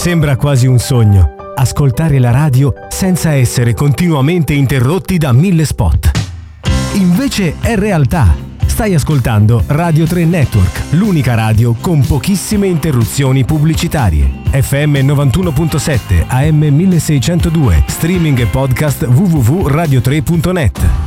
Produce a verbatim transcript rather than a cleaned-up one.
Sembra quasi un sogno, ascoltare la radio senza essere continuamente interrotti da mille spot. Invece è realtà. Stai ascoltando Radio tre Network, l'unica radio con pochissime interruzioni pubblicitarie. F M novantuno virgola sette, A M milleseicentodue, streaming e podcast w w w punto radio tre punto net.